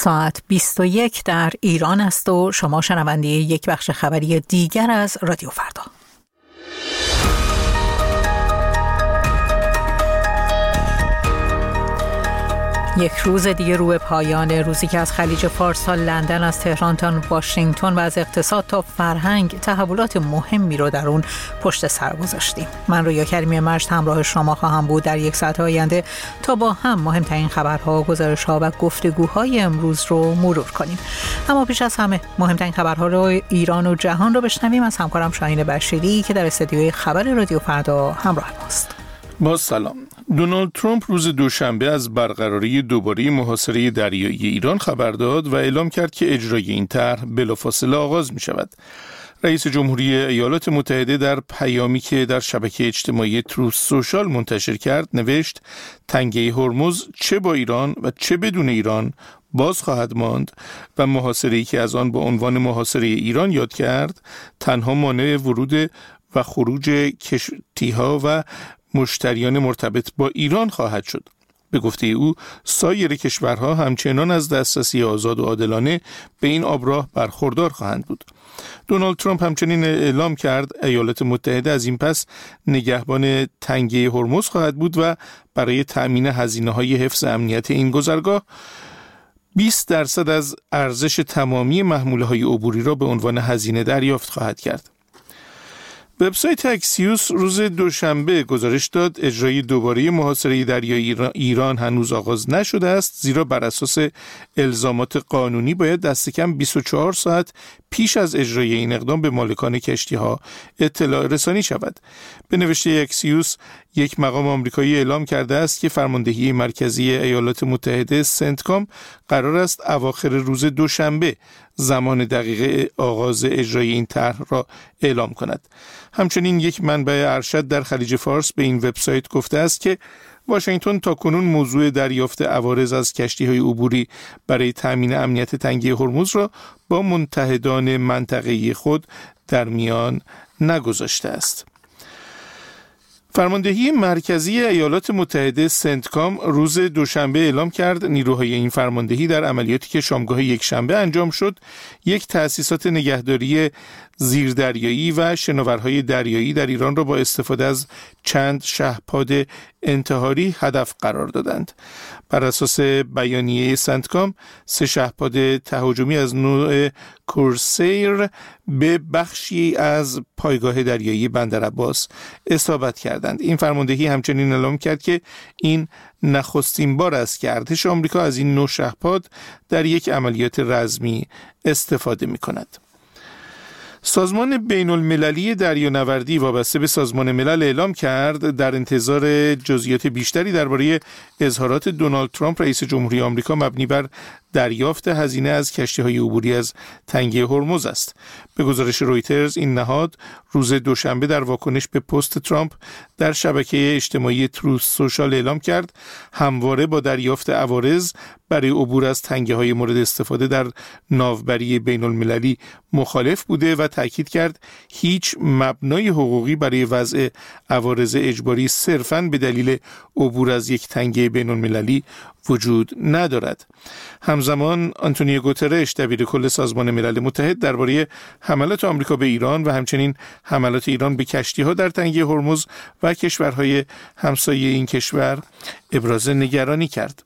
ساعت 21 در ایران است و شما شنونده یک بخش خبری دیگر از رادیو فردا. یک روز دیگه رو به پایان، روزی که از خلیج فارس تا لندن، از تهران تا واشنگتن و از اقتصاد تا فرهنگ تحولات مهمی رو در اون پشت سر گذاشتیم. من رویا کریمی مجد همراه شما خواهم بود در یک ساعت آینده تا با هم مهمترین خبرها، گزارش‌ها و گفتگوهای امروز رو مرور کنیم. اما پیش از همه مهمترین خبرها رو ایران و جهان رو بشنویم از همکارم شاهین بشیری که در استودیوی خبر رادیو فردا همراه ماست. با سلام. دونالد ترامپ روز دوشنبه از برقراری دوباره محاصره دریایی ایران خبر داد و اعلام کرد که اجرای این طرح بلافاصله آغاز می شود. رئیس جمهوری ایالات متحده در پیامی که در شبکه اجتماعی تروث سوشال منتشر کرد نوشت: تنگه هرمز چه با ایران و چه بدون ایران باز خواهد ماند و محاصره‌ای که از آن با عنوان محاصره ایران یاد کرد تنها مانع ورود و خروج کشتی‌ها و مشتریان مرتبط با ایران خواهد شد. به گفته او سایر کشورها همچنان از دسترسی آزاد و عادلانه به این آبراه برخوردار خواهند بود. دونالد ترامپ همچنین اعلام کرد ایالات متحده از این پس نگهبان تنگه هرمز خواهد بود و برای تأمین هزینه‌های حفظ امنیت این گذرگاه 20% از ارزش تمامی محموله‌های عبوری را به عنوان هزینه دریافت خواهد کرد. وبسایت اکسیوس روز دوشنبه گزارش داد اجرای دوباره محاصره دریایی ایران هنوز آغاز نشده است، زیرا بر اساس الزامات قانونی باید دست کم 24 ساعت پیش از اجرای این اقدام به مالکان کشتی‌ها اطلاع رسانی شود. به نوشته اکسیوس، یک مقام آمریکایی اعلام کرده است که فرماندهی مرکزی ایالات متحده سنتکام قرار است اواخر روز دوشنبه زمان دقیق آغاز اجرای این طرح را اعلام کند. همچنین یک منبع ارشد در خلیج فارس به این وبسایت گفته است که واشنگتن تاکنون موضوع دریافت عوارض از کشتی‌های عبوری برای تأمین امنیت تنگه هرمز را با متحدان منطقه‌ای خود در میان نگذاشته است. فرماندهی مرکزی ایالات متحده سنتکام روز دوشنبه اعلام کرد نیروهای این فرماندهی در عملیاتی که شامگاه یک شنبه انجام شد، یک تأسیسات نگهداری زیردریایی و شناورهای دریایی در ایران را با استفاده از چند شهپاد انتحاری هدف قرار دادند. بر اساس بیانیه سنتکام، 3 شهپاد تهاجمی از نوع کورسیر به بخشی از پایگاه دریایی بندر عباس اصابت کردند. این فرماندهی همچنین اعلام کرد که این نخستین بار است که ارتش آمریکا از این نوع شهپاد در یک عملیات رزمی استفاده می کند. سازمان بین المللی دریانوردی وابسته به سازمان ملل اعلام کرد در انتظار جزئیات بیشتری درباره اظهارات دونالد ترامپ رئیس جمهوری آمریکا مبنی بر دریافت هزینه از کشتی‌های عبوری از تنگه هرمز است. به گزارش رویترز، این نهاد روز دوشنبه در واکنش به پست ترامپ در شبکه اجتماعی تروث سوشال اعلام کرد همواره با دریافت عوارض برای عبور از تنگه‌های مورد استفاده در ناوبری بین المللی مخالف بوده و تاکید کرد هیچ مبنای حقوقی برای وضع عوارض اجباری صرفاً به دلیل عبور از یک تنگه بین المللی وجود ندارد. همزمان آنتونیو گوترش دبیر کل سازمان ملل متحد درباره حملات آمریکا به ایران و همچنین حملات ایران به کشتی‌ها در تنگه هرمز و کشورهای همسایه این کشور ابراز نگرانی کرد.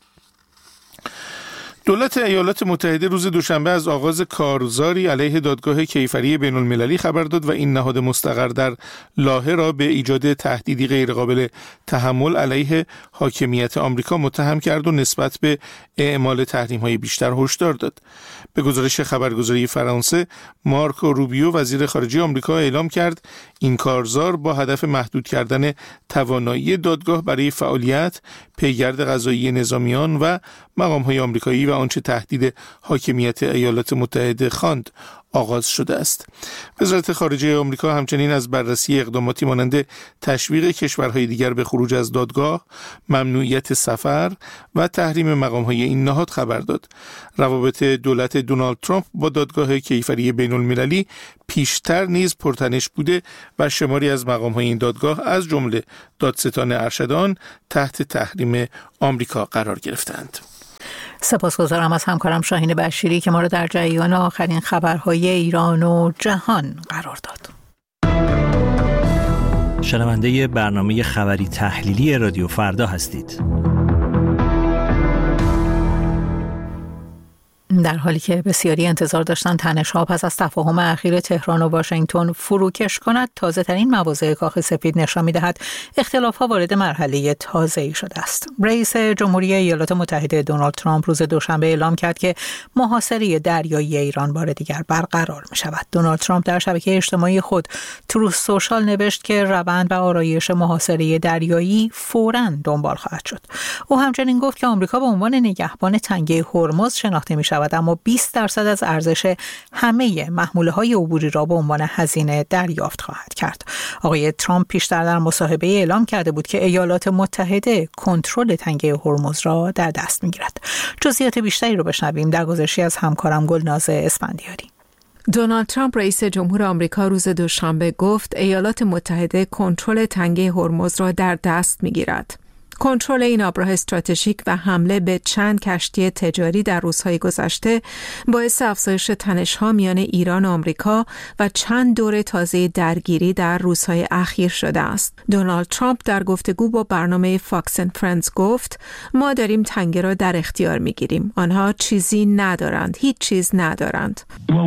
دولت ایالات متحده روز دوشنبه از آغاز کارزاری علیه دادگاه کیفری بین المللی خبر داد و این نهاد مستقر در لاهه را به ایجاد تهدیدی غیرقابل تحمل علیه حاکمیت آمریکا متهم کرد و نسبت به اعمال تحریم‌های بیشتر هشدار داد. به گزارش خبرگزاری فرانسه، مارکو روبیو وزیر خارجه آمریکا اعلام کرد این کارزار با هدف محدود کردن توانایی دادگاه برای فعالیت، پیگرد قضایی نظامیان و مقام‌های آمریکایی و آنچه تهدید حاکمیت ایالات متحده خواند آغاز شده است. وزارت خارجه آمریکا همچنین از بررسی اقداماتی مانند تشویق کشورهای دیگر به خروج از دادگاه، ممنوعیت سفر و تحریم مقام‌های این نهاد خبر داد. روابط دولت دونالد ترامپ با دادگاه کیفری بین المللی پیشتر نیز پرتنش بوده و شماری از مقام‌های این دادگاه از جمله دادستان ارشد آن تحت تحریم آمریکا قرار گرفتند. سپاسگزارم از همکارم شاهین بشیری که ما را در جریان آخرین خبرهای ایران و جهان قرار داد. شنونده برنامه خبری تحلیلی رادیو فردا هستید. در حالی که بسیاری انتظار داشتن تنش‌ها پس از تفاهم اخیر تهران و واشنگتن فروکش کند، تازه‌ترین مواضع کاخ سفید نشان می‌دهد اختلاف‌ها وارد مرحله تازه‌ای شده است. رئیس جمهوری ایالات متحده دونالد ترامپ روز دوشنبه اعلام کرد که محاصره دریایی ایران بار دیگر برقرار می‌شود. دونالد ترامپ در شبکه اجتماعی خود تروث سوشال نوشت که روند و آرایش محاصره دریایی فوراً دنبال خواهد شد. او همچنین گفت که آمریکا به عنوان نگهبان تنگه هرمز شناخته می‌شود، اما 20% از ارزش همه محموله‌های عبوری را به عنوان هزینه دریافت خواهد کرد. آقای ترامپ پیشتر در مصاحبه اعلام کرده بود که ایالات متحده کنترل تنگه هرمز را در دست می‌گیرد. جزئیات بیشتری رو بشنویم در گزارشی از همکارم گلناز اسفندیاری. دونالد ترامپ رئیس جمهور آمریکا روز دوشنبه گفت ایالات متحده کنترل تنگه هرمز را در دست می‌گیرد. کنترل این آبراه استراتژیک و حمله به چند کشتی تجاری در روزهای گذشته باعث افزایش تنش‌ها میان ایران و آمریکا و چند دور تازه درگیری در روزهای اخیر شده است. دونالد ترامپ در گفتگو با برنامه فاکس اند فرندز گفت: ما داریم تنگه را در اختیار می‌گیریم. آنها چیزی ندارند، هیچ چیز ندارند.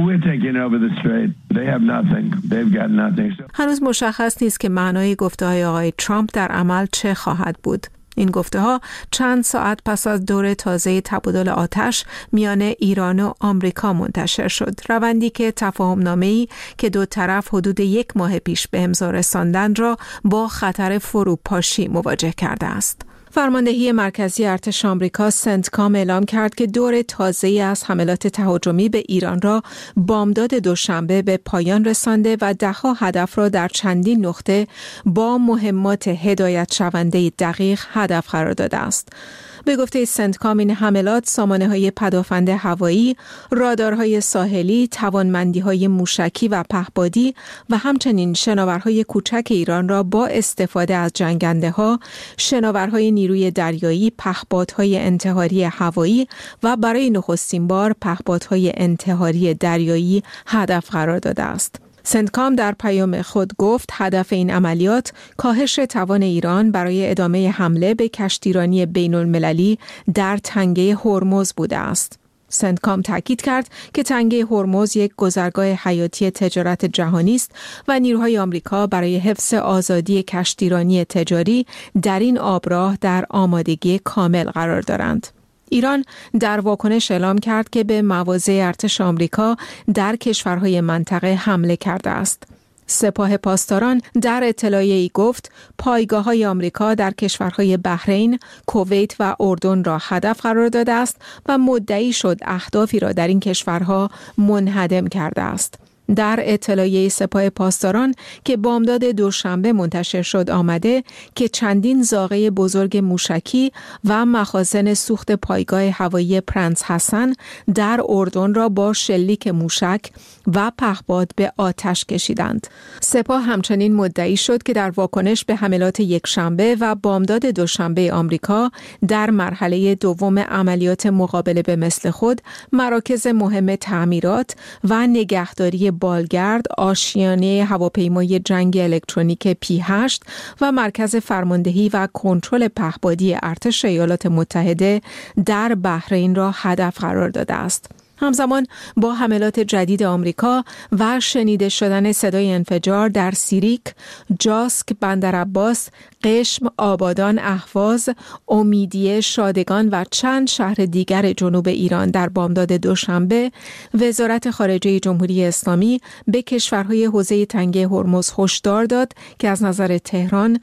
هنوز مشخص نیست که معنای گفته‌های آقای ترامپ در عمل چه خواهد بود. این گفته‌ها چند ساعت پس از دور تازه تبادل آتش میان ایران و آمریکا منتشر شد، روندی که تفاهم‌نامه‌ای که دو طرف حدود 1 ماه پیش به امضا رساندند را با خطر فروپاشی مواجه کرده است. فرماندهی مرکزی ارتش آمریکا سنتکام اعلام کرد که دور تازه‌ای از حملات تهاجمی به ایران را بامداد دوشنبه به پایان رسانده و ده‌ها هدف را در چندین نقطه با مهمات هدایت شونده دقیق هدف قرار داده است. به گفته سنتکام این حملات سامانه‌های پدافند هوایی، رادارهای ساحلی، توانمندی‌های موشکی و پهپادی و همچنین شناورهای کوچک ایران را با استفاده از جنگنده‌ها، شناورهای نیروی دریایی، پهپادهای انتحاری هوایی و برای نخستین بار پهپادهای انتحاری دریایی هدف قرار داده است. سنتکام در پیام خود گفت هدف این عملیات کاهش توان ایران برای ادامه حمله به کشتیرانی بین المللی در تنگه هرمز بوده است. سنتکام تاکید کرد که تنگه هرمز یک گذرگاه حیاتی تجارت جهانی است و نیروهای آمریکا برای حفظ آزادی کشتیرانی تجاری در این آبراه در آمادگی کامل قرار دارند. ایران در واکنش اعلام کرد که به مواضع ارتش آمریکا در کشورهای منطقه حمله کرده است. سپاه پاسداران در اطلاعیه‌ای گفت پایگاه‌های آمریکا در کشورهای بحرین، کویت و اردن را هدف قرار داده است و مدعی شد اهدافی را در این کشورها منهدم کرده است. در اطلاعیه سپاه پاسداران که بامداد دوشنبه منتشر شد آمده که چندین زاغه بزرگ موشکی و مخازن سوخت پایگاه هوایی پرنس حسن در اردن را با شلیک موشک و پهپاد به آتش کشیدند. سپاه همچنین مدعی شد که در واکنش به حملات یکشنبه و بامداد دوشنبه آمریکا در مرحله دوم عملیات مقابله به مثل خود مراکز مهم تعمیرات و نگهداری بالگرد، آشیانه هواپیمای جنگی الکترونیک P8 و مرکز فرماندهی و کنترل پهپادی ارتش ایالات متحده در بحرین را هدف قرار داده است. همزمان با حملات جدید آمریکا و شنیده شدن صدای انفجار در سیریک، جاسک، بندرعباس، قشم، آبادان، اهواز، امیدیه، شادگان و چند شهر دیگر جنوب ایران در بامداد دوشنبه، وزارت خارجه جمهوری اسلامی به کشورهای حوزه تنگه هرمز هشدار داد که از نظر تهران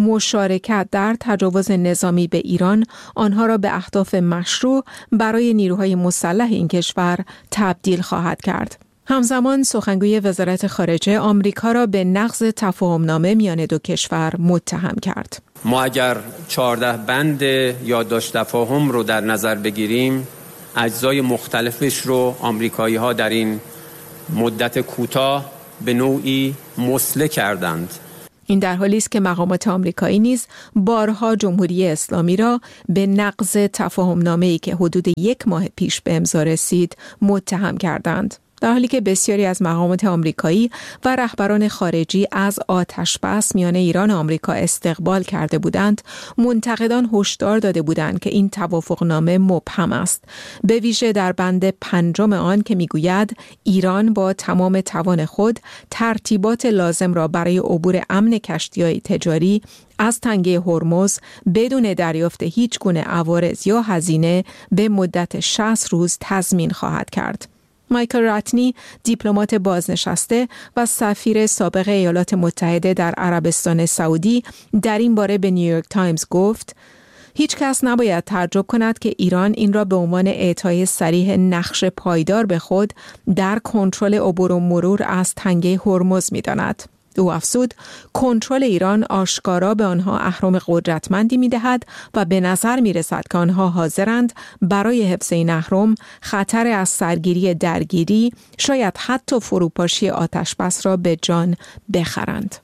مشارکت در تجاوز نظامی به ایران آنها را به اهداف مشروع برای نیروهای مسلح این کشور تبدیل خواهد کرد. همزمان سخنگوی وزارت خارجه آمریکا را به نقض تفاهمنامه میان دو کشور متهم کرد. ما اگر 14 بند یادداشت تفاهم رو در نظر بگیریم، اجزای مختلفش رو آمریکایی‌ها در این مدت کوتاه به نوعی مسله کردند. این در حالی است که مقامات آمریکایی نیز بارها جمهوری اسلامی را به نقض تفاهم‌نامه‌ای که حدود 1 ماه پیش به امضا رسید متهم کردند. در حالی که بسیاری از مقامات آمریکایی و رهبران خارجی از آتش‌بس میان ایران و آمریکا استقبال کرده بودند، منتقدان هشدار داده بودند که این توافقنامه مبهم است، به ویژه در بند 5 آن که میگوید ایران با تمام توان خود ترتیبات لازم را برای عبور امن کشتی‌های تجاری از تنگه هرمز بدون دریافت هیچ گونه عوارض یا هزینه به مدت 60 روز تضمین خواهد کرد. مایکل راتنی، دیپلمات بازنشسته و سفیر سابق ایالات متحده در عربستان سعودی، در این باره به نیویورک تایمز گفت: هیچ کس نباید تعجب کند که ایران این را به عنوان اعطای صریح نقش پایدار به خود در کنترل عبور و مرور از تنگه هرمز می‌داند. او افزود کنترل ایران آشکارا به آنها اهرم قدرتمندی می‌دهد و به نظر می‌رسد که آنها حاضرند برای حفظ این اهرم خطر از سرگیری درگیری، شاید حتی فروپاشی آتش‌بس را به جان بخرند.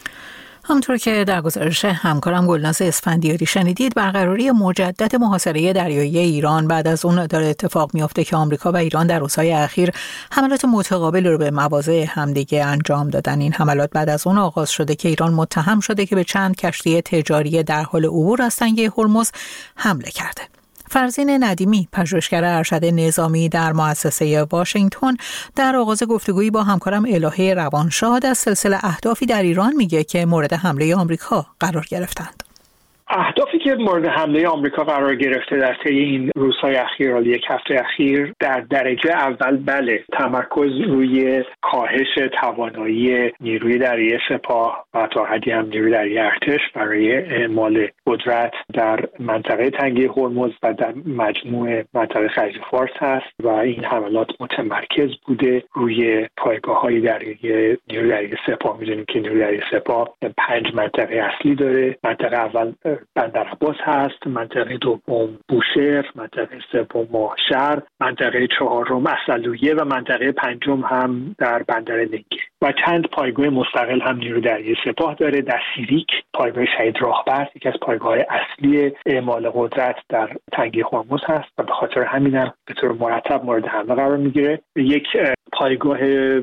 همونطور که در گزارش همکارم گلناز اسفندیاری شنیدید، برقراری مجدد محاصره دریایی ایران بعد از اون داره اتفاق میفته که آمریکا و ایران در روزهای اخیر حملات متقابل رو به مواضع همدیگه انجام دادن. این حملات بعد از اون آغاز شده که ایران متهم شده که به چند کشتی تجاری در حال عبور از تنگه هرمز حمله کرده. فرزین ندیمی، پژوهشگر ارشد نظامی در مؤسسه واشنگتن، در آغاز گفتگویی با همکارم الهه روانشاد از سلسله اهدافی در ایران میگه که مورد حمله آمریکا قرار گرفتند. اهدافی که مورد حمله آمریکا قرار گرفته در طی این روزهای اخیر و 1 هفته اخیر، در درجه اول بله، تمرکز روی کاهش توانایی نیروی دریایی سپاه و تا حدی هم نیروی دریایی ارتش برای اعمال قدرت در منطقه تنگه هرمز و در مجموع منطقه خلیج فارس هست و این حملات متمرکز بوده روی پایگاه‌های دریایی نیروی دریایی سپاه. می‌دونیم که نیروی دریایی سپاه 5 منطقه اصلی داره. منطقه اول بندر عباس هست، منطقه دوم بوشهر، منطقه سوم ماهشهر، منطقه 4 اصلویه و منطقه 5 هم در بندر دنگه و چند پایگاه مستقل هم نیروی دریایی سپاه داره. در سیریک پایگاه شهید راهبر یکی از پایگاه اصلی اعمال قدرت در تنگه هرمز هست و به خاطر همین هم به طور مرتب مورد حمله قرار میگیره. یک پایگاه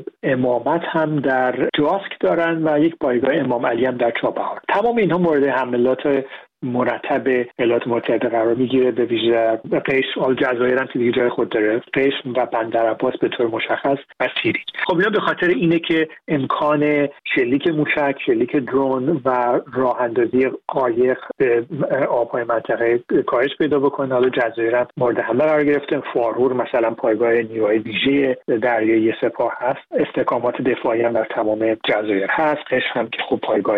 امامت هم در جاسک دارن و یک پایگاه امام علی هم در چابهار. تمام اینها مورد حملات مرتب ایالات متحده قرار میگیره، به ویژه قشم، الجزایر هم که دیگه جای خود داره، قشم و بندر عباس به طور مشخص و سیریک. خب اینا به خاطر اینه که امکان شلیک موشک، شلیک درون و راه اندازی قایق به آبهای منطقه کاهش پیدا بکنه. حالا جزایر هم مورد حمله قرار گرفته. فارور مثلا پایگاه نیروهای ویژه دریایی سپاه هست. استحکامات دفاعی هم در تمام جزایر هست. قشم هم که خب پایگاه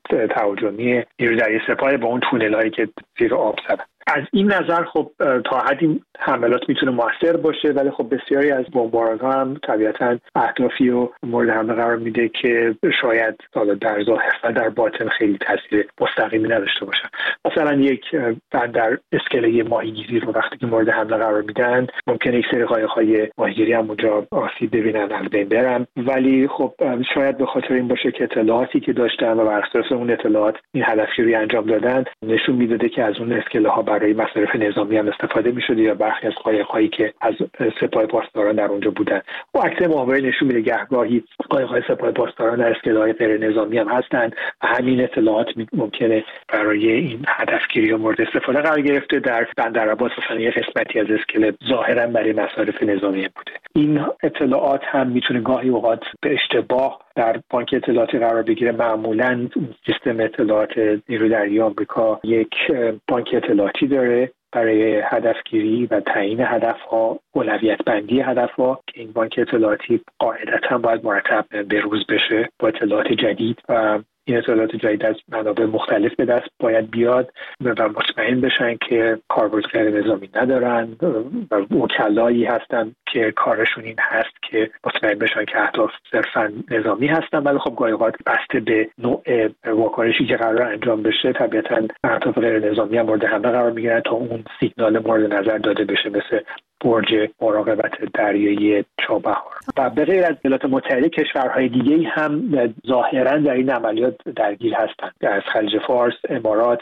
تهاجمی نیروی دریایی سپاه با اون تونل‌هایی که زیر آب زدن. از این نظر خب تا حدی حملات میتونه موثر باشه، ولی خب بسیاری از بمباران‌ها هم طبیعتاً اهدافی رو مورد حمله قرار میده که شاید در ظاهر و در باطن خیلی تاثیر مستقیمی نداشته باشن. مثلا یک بندر اسکله ماهیگیری رو وقتی که مورد حمله قرار میدن ممکنه یک سری قایق‌های ماهیگیری هم اونجا آسیب ببینن، از بین برن، ولی خب شاید به خاطر این باشه که اطلاعاتی که داشتن و بر اساس اون اطلاعات این هدفگیری انجام دادن نشون میداده که از اون اسکله‌ها برای مصارف نظامی هم استفاده می‌شده یا برخی از قایق‌هایی که از سپاه پاسداران در اونجا بودن. و اکثر ماهواره نشون میده گهگاهی قایق‌های سپاه پاسداران در اسکله‌های غیر نظامی هم هستند و همین اطلاعات ممکنه برای این هدفگیری مورد استفاده قرار گرفته. در بندر عباس مثلا یه قسمتی از اسکله ظاهراً برای مصارف نظامی بوده. این اطلاعات هم میتونه گاهی اوقات به اشتباه در بانک اطلاعاتی قرار بگیره. معمولاً سیستم اطلاعات نیروی دریایی آمریکا یک بانک اطلاعاتی داره برای هدفگیری و تعیین هدفها، اولویت بندی هدفها که این بانک اطلاعاتی قاعدتاً باید مرتب به روز بشه با اطلاعات جدید و این اطلاعات جدید از منابع مختلف به دست باید بیاد و مطمئن بشن که کاربرد غیر نظامی ندارن و وکلایی هستن که کارشون این هست که مطمئن بشن که اهداف صرفا نظامی هستن، ولی خب گاهی اوقات بسته به نوع واکنشی که قرار انجام بشه طبیعتاً اهداف غیر نظامی هم مورد حمله قرار میگیرن تا اون سیگنال مورد نظر داده بشه، مثل برج مراقبت دریایی چابهار. و به غیر از ایالات متحده کشورهای دیگه هم ظاهرا در این عملیات درگیر هستند. از خلیج فارس، امارات،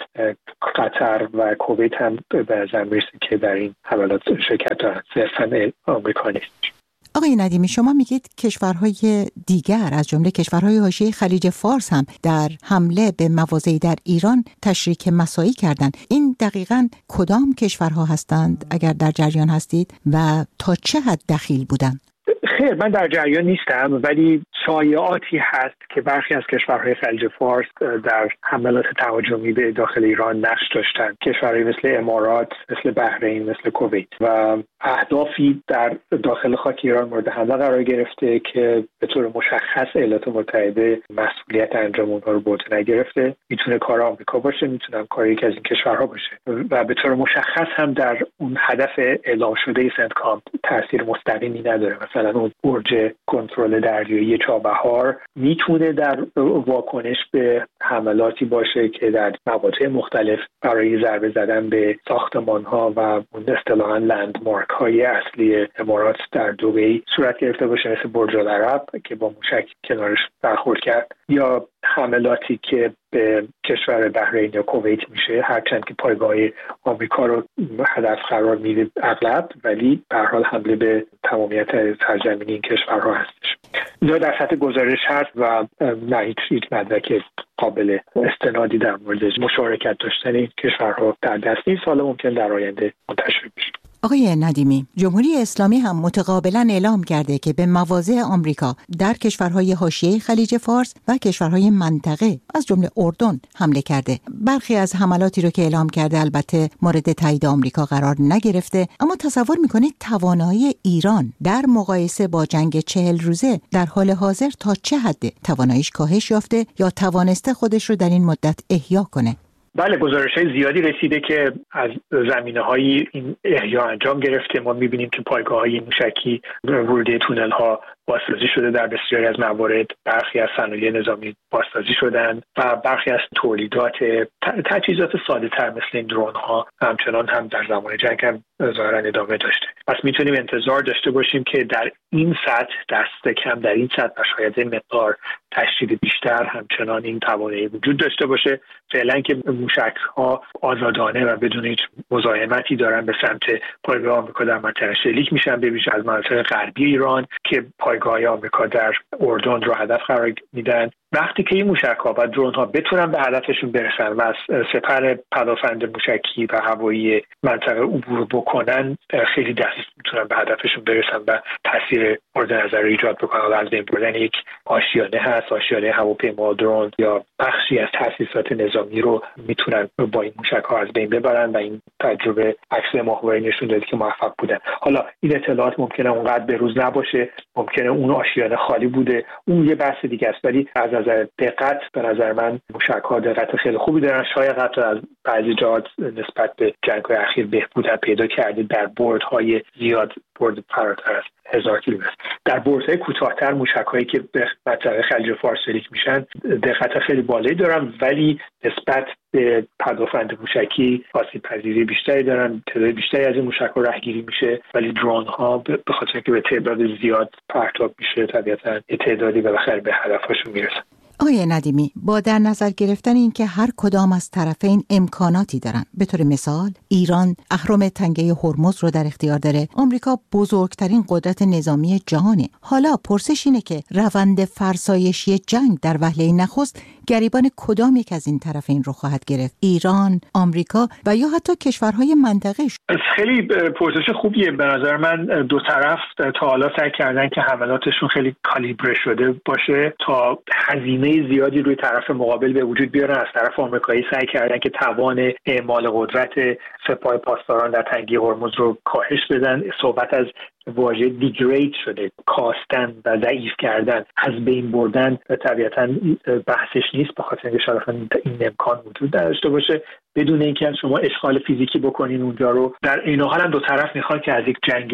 قطر و کویت هم به نظر میرسه که در این حملات شرکت دارند، صرفاً آمریکا نیست. آقای ندیمی، شما میگید کشورهای دیگر از جمله کشورهای حاشیه خلیج فارس هم در حمله به مواضعی در ایران تشریک مساعی کردند. این دقیقاً کدام کشورها هستند اگر در جریان هستید و تا چه حد دخیل بودند؟ خیر، من در جریان نیستم، ولی شایعاتی هست که برخی از کشورهای خلیج فارس در حملات تهاجمی به داخل ایران نقش داشتند. کشورهای مثل امارات، مثل بحرین، مثل کویت و اهدافی در داخل خاک ایران مورد حمله قرار گرفته که به طور مشخص ایالات متحده مسئولیت انجام اونها رو به عهده نگرفته. میتونه کار آمریکا باشه، میتونه کار یکی از این کشورها باشه و به طور مشخص هم در اون هدف اعلام شده سنتکام تاثیر مستقیمی نداره. مثلا اون برج کنترل دریایی چابهار میتونه در واکنش به حملاتی باشه که در مواقع مختلف برای ضربه زدن به ساختمان‌ها و اون اصطلاحاً لندمارک های اصلی امارات در دبی صورت گرفته باشه، مثل برج العرب که با موشک کنارش برخورد کرد، یا حملاتی که به کشور بحرین یا کویت میشه، هرچند که پایگاه آمریکا رو هدف قرار میده اغلب، ولی به هر حال حمله به تمامیت سرزمینی این کشورها هستش. اینا در سطح گزارش هست و نه هیچ مدرک قابل استنادی در مورد مشارکت داشتن این کشورها در دست نیست. حالا ممکن در آینده منتشر بشه. آقای ندیمی، جمهوری اسلامی هم متقابلا اعلام کرده که به مواضع آمریکا در کشورهای حاشیه خلیج فارس و کشورهای منطقه از جمله اردن حمله کرده. برخی از حملاتی رو که اعلام کرده البته مورد تایید آمریکا قرار نگرفته، اما تصور میکنید توانایی ایران در مقایسه با جنگ 40 روزه در حال حاضر تا چه حد تواناییش کاهش یافته یا توانسته خودش رو در این مدت احیا کنه؟ بله، گزارش‌های زیادی رسیده که از زمینه‌های این احیا انجام گرفته. ما می‌بینیم که پایگاه‌های موشکی ورودی تونل‌ها بازسازی شده در بسیاری از موارد، برخی از صنایع نظامی بازسازی شدند و برخی از تولیدات تجهیزات ساده‌تر مثل این درون‌ها همچنان هم در زمان جنگ هم ظاهراً ادامه داشته. پس می‌تونیم انتظار داشته باشیم که در این سطح دست کم در این سطح و شاید مقدار تشدید بیشتر همچنان این توانایی وجود داشته باشه. فعلا که موشک‌ها آزادانه و بدون هیچ مزاحمتی دارن به سمت پایگاه آمریکا در منطقه شلیک میشن، به ویژه از مناطق غربی ایران که پایگاه آمریکا در اردن رو هدف قرار میدن. وقتی که این موشک‌ها و درون‌ها بتونن به هدفشون برسن و از سپر پدافند موشکی و هوایی منطقه عبور بکنن، خیلی دقیق میتونن به هدفشون برسن و تاثیر مورد نظر ایجاد بکنن. از بین بردن یک آشیانه هست، آشیانه هواپیما، درون یا بخشی از تاسیسات نظامی رو میتونن با این موشک‌ها از بین ببرن و این تجربه عکس ماهواره نشون داده که موفق بودن. حالا این اطلاعات ممکنه اونقدر بروز نباشه، ممکنه اون آشیانه خالی بوده، اون یه بحث دیگه است، ولی از نظر دقت به نظر من موشک‌ها دقت خیلی خوبی دارن. شاید حتی از بعضی جهات نسبت به جنگ‌های اخیر بهبود پیدا کرده در بردهای زیاد، برد فراتر از 1000 کیلومتر. در بردهای کوتاه‌تر موشک‌هایی که به منطقه خلیج فارس شلیک میشن دقت خیلی بالایی دارن، ولی نسبت به پدافند موشکی آسیب‌پذیری بیشتری دارن. تعداد بیشتری از این موشک‌ها رهگیری میشه، ولی درون‌ها به خاطر اینکه به تعداد زیاد پرتاب میشه طبیعتاً یه تعدادی بالاخره به هدفشون میرسن. آقای ندیمی، با در نظر گرفتن این که هر کدام از طرفین امکاناتی دارن، به طور مثال ایران اهرم تنگه هرمز رو در اختیار داره، آمریکا بزرگترین قدرت نظامی جهانه. حالا پرسش اینه که روند فرسایشی جنگ در وهله نخست گریبان کدام یک از این طرفین رو خواهد گرفت؟ ایران، آمریکا و یا حتی کشورهای منطقه؟ خیلی پرسش خوبیه. به نظر من دو طرف تا حالا سعی کردن که حملاتشون خیلی کالیبره شده باشه تا هزینه زیادی روی طرف مقابل به وجود بیارن. از طرف آمریکایی سعی کردن که توان اعمال قدرت سپاه پاسداران در تنگه هرمز رو کاهش بدن. صحبت از واژه دیگرید شده، کاستن و ضعیف کردن، از بین بردن طبیعتاً بحثش نیست، به خاطر اینکه شاید این امکان وجود داشته باشه بدون اینکه شما اشغال فیزیکی بکنین اونجا رو. در این حال هم دو طرف میخوان که از یک جنگ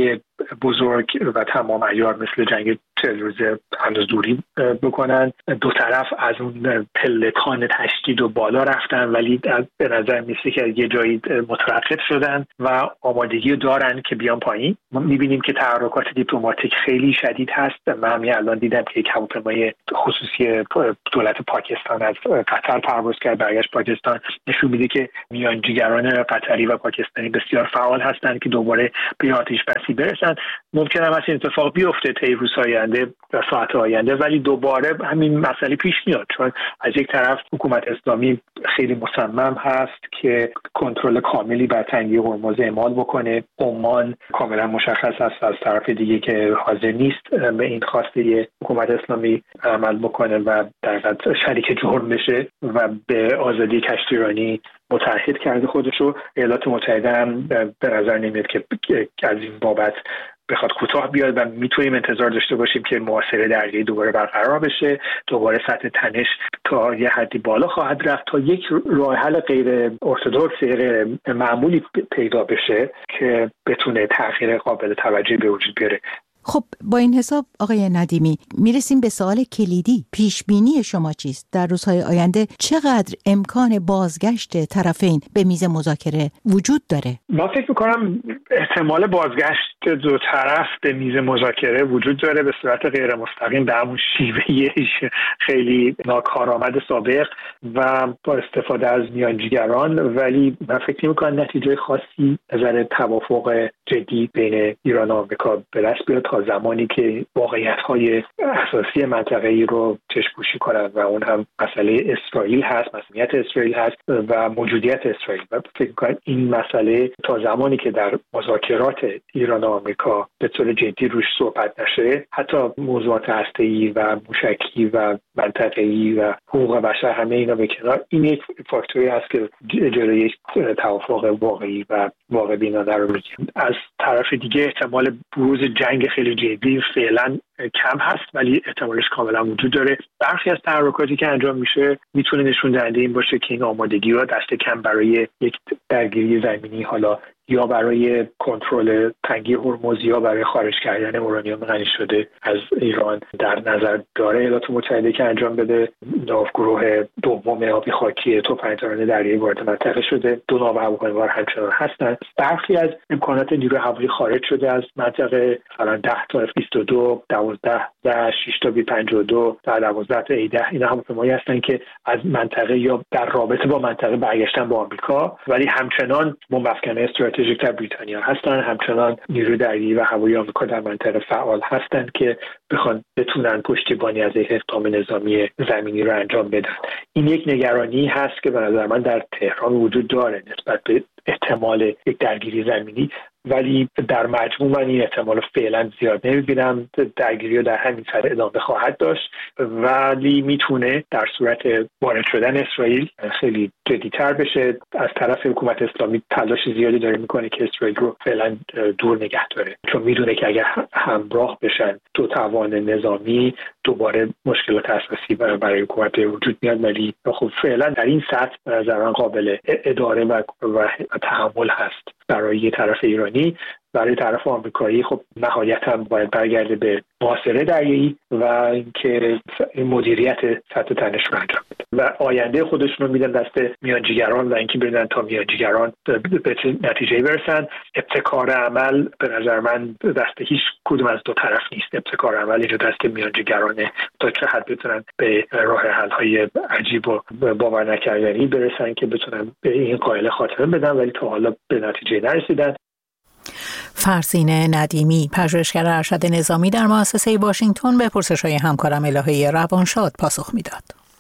بزرگ و تمام عیار مثل جنگ 40 روزه هنوز دوری بکنن. دو طرف از اون پلکان تشدید و بالا رفتن، ولی به نظر میسه که یه جایی متوقف شدن و آمادگی دارن که بیان پایین. ما میبینیم که تحرکات دیپلماتیک خیلی شدید هست. من همین الان دیدم که یک هواپیمای خصوصی دولت پاکستان از قطر پرواز کرد برگشت پاکستان. نشون میده که میانجیگران قطری و پاکستانی بسیار فعال هستند که دوباره به آتش بسی برسن. ممکنه هم این اتفاق بیفته طی روزهای آینده و ساعت آینده، ولی دوباره همین مسئله پیش میاد، چون از یک طرف حکومت اسلامی خیلی مصمم هست که کنترل کاملی بر تنگه هرمز اعمال بکنه. عمان کاملا مشخص است از طرف دیگه که حاضر نیست به این خواسته حکومت اسلامی عمل بکنه و در واقع شریک جرم بشه و به آزادی کشتیرانی متعهد کرده خودشو. ایالات متحده هم به نظر نمیاد که از این بابت بخواد کوتاه بیاد و میتونیم انتظار داشته باشیم که محاصره دریایی دوباره برقرار بشه. دوباره سطح تنش تا یه حدی بالا خواهد رفت تا یک راه حل غیر ارتدوکس، غیر معمولی پیدا بشه که بتونه تغییر قابل توجهی به وجود بیاره. خب با این حساب آقای ندیمی میرسیم به سوال کلیدی. پیش بینی شما چیست؟ در روزهای آینده چقدر امکان بازگشت طرفین به میز مذاکره وجود داره؟ من فکر میکنم احتمال بازگشت دو طرف به میز مذاکره وجود داره، به صورت غیر مستقیم به همون شیوه خیلی ناکارآمد سابق و با استفاده از میانجیگران، ولی من فکر میکنم نتیجه خاصی نظر توافق جدی بین ایران و آمریکا به دست بیاد تا زمانی که واقعیت‌های اساسی منطقه‌ای رو چشم‌پوشی کنند و اون هم مسئله اسرائیل هست، مسئولیت اسرائیل هست و موجودیت اسرائیل. و فکر می‌کنم این مسئله تا زمانی که در مذاکرات ایران و آمریکا به طور جدی روش صحبت نشه، حتی موضوعات هسته‌ای و موشکی و منطقه‌ای و حقوق بشر همه اینا به کنار، این یک فاکتوری هست که جلوی یک توافق واقعی و واقع بینانه رو می‌گیره. از طرف دیگه احتمال بروز جنگ خیلی جدی فعلا کم هست، ولی احتمالش کاملا وجود داره. برخی از تحرکاتی که انجام میشه میتونه نشون دهنده این باشه که این آمادگی ها دست کم برای یک درگیری زمینی، حالا یا برای کنترل تنگی هرمز یا برای خارج کردن اورانیوم غنی شده از ایران در نظر داره. ایالات متحده که انجام بده، ناوگروه دوم آبی خاکی توپنجران دریایی وارد منطقه شده، دو ناو هواپیمابر همچنان هستند. برخی از امکانات نیروی هوایی خارج شده از منطقه، مثلا 10 تا F-22، 12 6 تا B-52 تا 12 تا A-10. اینا هواپیمایی هستند که از منطقه یا در رابطه با منطقه برگشتن با آمریکا، ولی همچنان بمب افکن‌های استراتژیک در بریتانیا هستند. همچنان نیروی دریایی و هوایی آمریکا در منطقه فعال هستند که بتونن پشتیبانی از یک اقدام نظامی زمینی رو انجام بدن. این یک نگرانی هست که به نظر من در تهران وجود داره نسبت به احتمال یک درگیری زمینی، ولی در مجموع من این احتمال فعلا زیاد نمیبینم. درگیری رو در همین سر ادامه خواهد داشت، ولی میتونه در صورت وارد شدن اسرائیل خیلی جدی‌تر بشه. از طرف حکومت اسلامی تلاش زیادی داره میکنه که اسرائیل رو فعلا دور نگه داره، چون میدونه که اگر همراه بشن دو توان نظامی دوباره مشکلات اساسی برای حکومت وجود میاد. ولی خب فعلا در این سطح به نظر من قابل اداره و تحمل هست برای طرف ایرانی. برای طرف آمریکایی خب نهایتاً باید برگرده به محاصره دریایی و اینکه این مدیریت سطح تنش رو انجام بده و آینده خودشون رو میدن دست میانجیگران و اینکه ببینن تا میانجیگران به نتیجه برسن. ابتکار عمل به نظر من دست هیچ کدوم از دو طرف نیست. ابتکار عمل اینجا دست میانجیگرانه تا چه حد بتونن به راه حل های عجیب و باور نکردنی برسن که بتونن به این قائله خاتمه بدن، ولی تا حالا به نتیجه نرسیدن. فرزین ندیمی، پژوهشگر ارشد نظامی در مؤسسه واشنگتن، به پرسش‌های همکارم الهه روانشاد پاسخ میداد.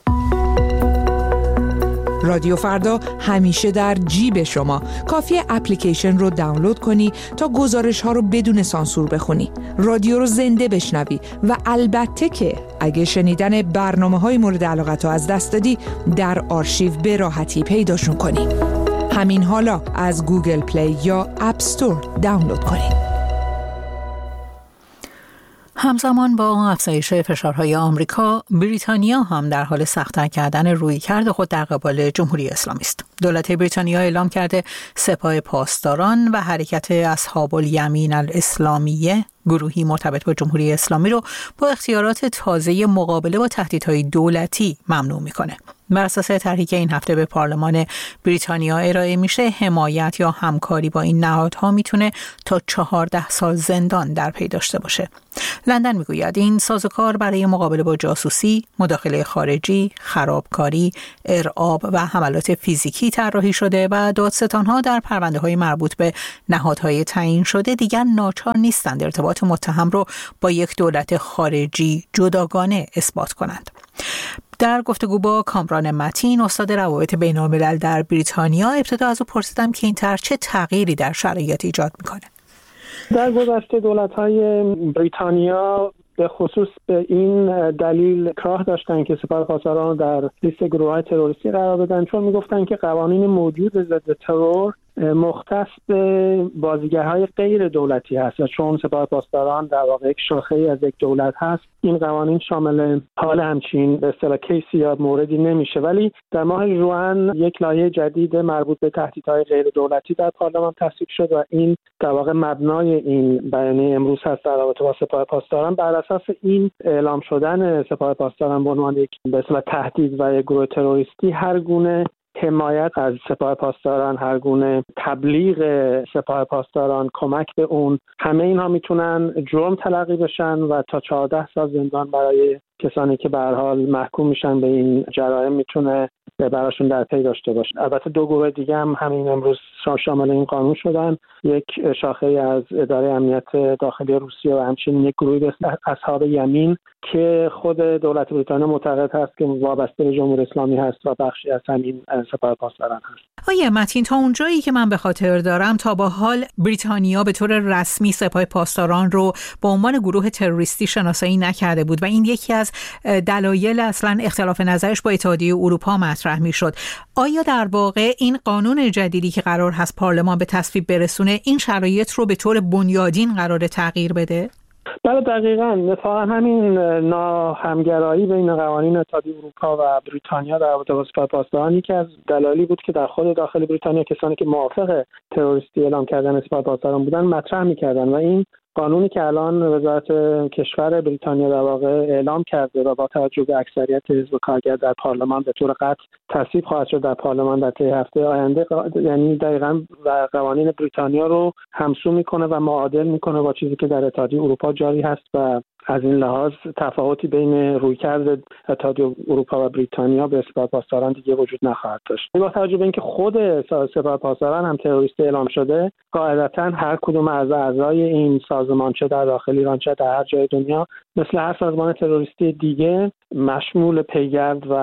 رادیو فردا همیشه در جیب شما. کافیه اپلیکیشن رو دانلود کنی تا گزارش‌ها رو بدون سانسور بخونی، رادیو رو زنده بشنوی و البته که اگه شنیدن برنامه‌های مورد علاقت رو از دست دادی در آرشیو به راحتی پیداشون کنی. همین حالا از گوگل پلی یا اپ استور دانلود کنید. همزمان با افزایش فشارهای آمریکا، بریتانیا هم در حال سخت‌تر کردن رویکرد خود در قبال جمهوری اسلامی است. دولت بریتانیا اعلام کرده سپاه پاسداران و حرکت اصحاب الیمین الاسلامیه، گروهی مرتبط با جمهوری اسلامی، رو با اختیارات تازه مقابله با تهدیدهای دولتی ممنوع میکنه. بر اساس طرحی که این هفته به پارلمان بریتانیا ارائه میشه، حمایت یا همکاری با این نهادها میتونه تا 14 سال زندان در پی داشته باشه. لندن میگوید این سازوکار برای مقابله با جاسوسی، مداخله خارجی، خرابکاری، ارعاب و حملات فیزیکی طراحی شده و دادستانها در پرونده‌های مربوط به نهادهای تعیین شده دیگر ناچار نیستند ارتباط متهم رو با یک دولت خارجی جداگانه اثبات کنند. در گفتگو با کامران متین، استاد روابط بین‌الملل در بریتانیا، ابتدا از او پرسیدم که این طرح چه تغییری در شرایط ایجاد میکنه. در گذشته دولت‌های بریتانیا به خصوص به این دلیل اکراه داشتن که سپاه پاسداران در لیست گروه‌های تروریستی قرار بدن، چون میگفتن که قوانین موجود ضد ترور مختص به بازیگرهای غیر دولتی هست و چون سپاه پاسداران در واقع یک شاخه‌ای از یک دولت هست، این قوانین شامل حال همچین به اصطلاح کیسی یا موردی نمیشه. ولی در ماه ژوئن یک لایحه جدید مربوط به تهدیدهای غیر دولتی در پارلمان تصویب شد و این در واقع مبنای این بیانیه امروز هست در رابطه با سپاه پاسداران. بر اساس این اعلام شدن سپاه پاسداران به عنوان یک به اصطلاح تهدید و یک گروه تروریستی، هر گونه حمایت از سپاه پاسداران، هر گونه تبلیغ سپاه پاسداران، کمک به اون، همه اینها میتونن جرم تلقی بشن و تا 14 سال زندان برای کسانی که به هر حال محکوم میشن به این جرایم میتونه براشون در پی داشته باشه. البته دو گروه دیگه هم همین امروز شامل این قانون شدن، یک شاخه از اداره امنیت داخلی روسیه و همچنین یک گروه اصحاب یمین که خود دولت بریتانیا معتقد هست که وابسته به جمهوری اسلامی هست و بخشی از همین سپاه پاسداران هست. آیه متین، تا اونجایی که من به خاطر دارم تا به حال بریتانیا به طور رسمی سپاه پاسداران رو به عنوان گروه تروریستی شناسایی نکرده بود و این یکی از دلایل اصلا اختلاف نظرش با اتحادیه اروپا مطرح میشد. آیا در واقع این قانون جدیدی که قرار هست پارلمان به تصویب برسونه این شرایط رو به طور بنیادین قراره تغییر بده؟ بله دقیقاً. اتفاقا همین ناهمگرایی بین قوانین اتحادیه اروپا و بریتانیا در رابطه با سپاه پاسداران که از دلایلی بود که در خود داخل بریتانیا کسانی که موافق تروریستی اعلام کردن سپاه پاسداران بودن مطرح می‌کردن و این قانونی که الان وزارت کشور بریتانیا در واقع اعلام کرده و با توجه به اکثریت حزب کارگر در پارلمان به طور قطع تصویب خواهد شد در پارلمان در طی هفته آینده، یعنی دقیقاً قوانین بریتانیا رو همسو میکنه و معادل میکنه با چیزی که در اتحادیه اروپا جاری هست و از این لحاظ تفاوتی بین رویکرد اتحادیه اروپا و بریتانیا به سپاه پاسداران دیگه وجود نخواهد داشت. با توجه به اینکه خود سپاه پاسداران هم تروریستی اعلام شده، قاعدتاً هر کدوم از اعضای این سازمان، چه در داخل ایران چه در هر جای دنیا، مثل هر سازمان تروریستی دیگه مشمول پیگرد و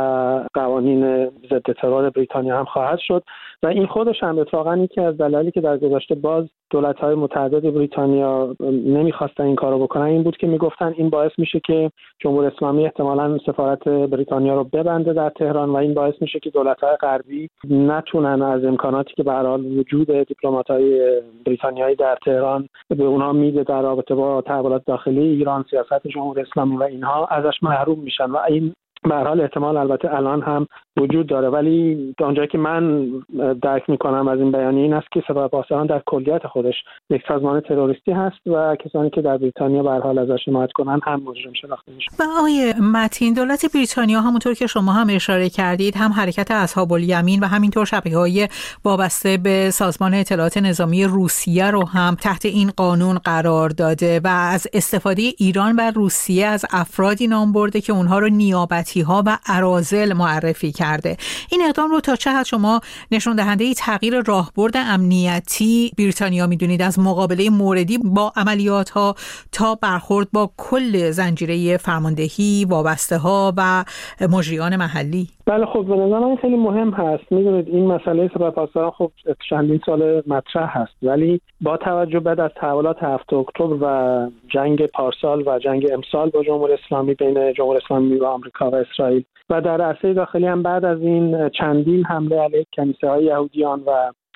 قوانین ضد ترور بریتانیا هم خواهد شد و این خودش هم اتفاقاً یکی از دلایلی که در گذشته باز دولت‌های متعدد بریتانیا نمی‌خواستن این کارو بکنن این بود که میگفتن این باعث میشه که جمهوری اسلامی احتمالاً سفارت بریتانیا رو ببنده در تهران و این باعث میشه که دولت‌های غربی نتونن از امکاناتی که به هر حال وجود دیپلمات‌های بریتانیایی در تهران به اونها میده در رابطه با تحولات داخلی ایران، سیاست جمهوری اسلامی و اینها، ازش محروم میشن و این به هر حال احتمال البته الان هم وجود داره. ولی تا اونجایی که من درک میکنم از این بیانیه این است که سپاه پاسداران در کلیت خودش یک سازمان تروریستی هست و کسانی که در بریتانیا به هر حال ازش حمایت کنن هم مجرم شناخته میشن. و آقای متین، دولت بریتانیا همونطور که شما هم اشاره کردید هم حرکت اصحاب الیمین و همینطور شبکه‌های وابسته به سازمان اطلاعات نظامی روسیه رو هم تحت این قانون قرار داده و از استفاده ایران و روسیه از افرادی نام برده که اونها رو نیابتی‌ها و اراذل معرفی کرده. این اقدام رو تا چه حد شما نشون دهنده تغییر راهبرد امنیتی بریتانیا میدونید از مقابله موردی با عملیات ها تا برخورد با کل زنجیره فرماندهی، وابسته ها و مجریان محلی؟ بله خب به نظر من خیلی مهم هست. میدونید این مسئله سپاه پاسداران خب چندین سال مطرح هست، ولی با توجه بعد از تحولات 7 اکتبر و جنگ پارسال و جنگ امسال با جمهوری اسلامی بین جمهوری اسلامی و آمریکا و اسرائیل و در عرصه داخلی هم بعد از این چندین حمله علیه کنیسه‌های یهودیان و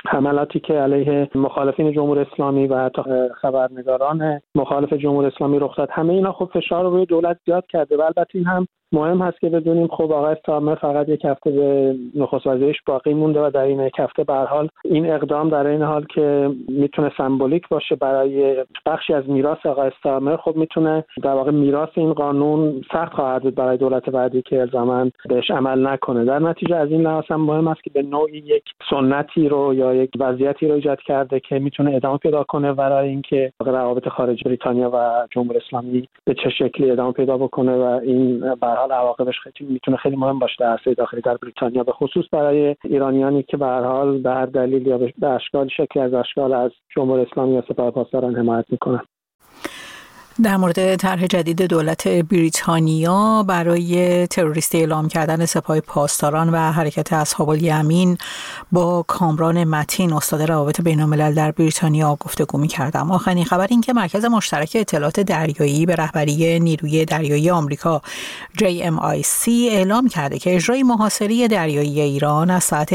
حملاتی که علیه مخالفین جمهوری اسلامی و حتی خبرنگاران مخالف جمهوری اسلامی رخ داد، همه اینا خب فشار رو روی دولت زیاد کرده و البته این هم مهم هست که بدونیم خب آقای استارمر فقط یک هفته به نخست وزیریش باقی مونده و در این یک هفته به هر حال این اقدام در این حال که میتونه سمبولیک باشه برای بخشی از میراث آقای استارمر، خب میتونه در واقع میراث این قانون سخت خواهد بود برای دولت بعدی که الزاماً بهش عمل نکنه. در نتیجه از این لحاظ هم مهم است که به نوعی یک سنتی رو یا یک وضعیتی رو ایجاد کرده که میتونه ادامه پیدا کنه برای اینکه روابط خارجی بریتانیا و جمهوری اسلامی به چه شکلی ادامه پیدا بکنه و این به هر حال عواقبش میتونه خیلی مهم باشه در عرصه داخلی در بریتانیا، به خصوص برای ایرانیانی که به هر حال به هر دلیل یا به اشکال شکلی از اشکال از جمهوری اسلامی یا سپاه پاسداران حمایت میکنن. در مورد طرح جدید دولت بریتانیا برای تروریستی اعلام کردن سپاه پاسداران و حرکت اصحاب الیمین با کامران متین، استاد روابط بین‌الملل در بریتانیا گفتگو می‌کردم. آخرین خبر این که مرکز مشترک اطلاعات دریایی به رهبری نیروی دریایی آمریکا JMIC اعلام کرده که اجرای محاصره دریایی ایران از ساعت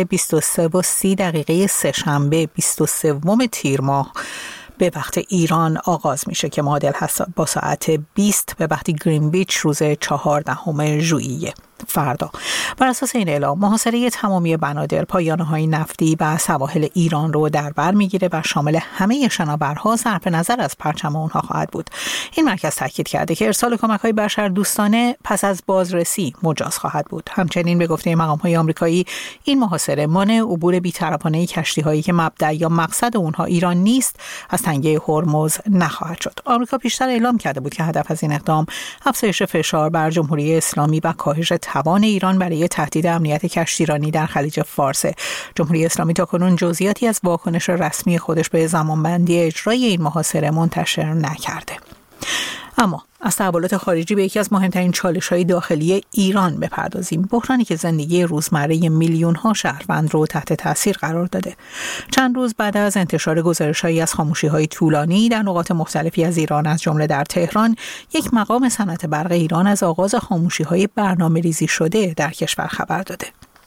23:30 سه‌شنبه 23 تیر ماه به وقت ایران آغاز میشه که معادل هست با ساعت 20 به وقت گرینویچ روز 14 ژوئیه، فردا. بر اساس این اعلام محاصره تمامی بنادر، پایانه‌های نفتی و سواحل ایران رو در بر میگیره و شامل همه شناورها صرف نظر از پرچم اونها خواهد بود. این مرکز تاکید کرده که ارسال کمک‌های بشردوستانه پس از بازرسی مجاز خواهد بود. همچنین به گفته مقام‌های آمریکایی این محاصره مانع عبور بی‌طرفانه کشتی‌هایی که مبدأ یا مقصد اونها ایران نیست از تنگه هرمز نخواهد شد. آمریکا پیشتر اعلام کرده بود که هدف از این اقدام افزایش فشار بر جمهوری اسلامی و کاهش توان ایران برای تهدید امنیت کشتیرانی در خلیج فارس. جمهوری اسلامی تاکنون جزئیاتی از واکنش رسمی خودش به زمانبندی اجرای این محاصره منتشر نکرده. اما از تحولات خارجی به یکی از مهمترین چالش‌های داخلی ایران بپردازیم. بحرانی که زندگی روزمره میلیون‌ها شهروند رو تحت تاثیر قرار داده. چند روز بعد از انتشار گزارش‌هایی از خاموشی‌های طولانی در نقاط مختلفی از ایران از جمله در تهران، یک مقام صنعت برق ایران از آغاز خاموشی‌های برنامه‌ریزی شده در کشور خبر داده.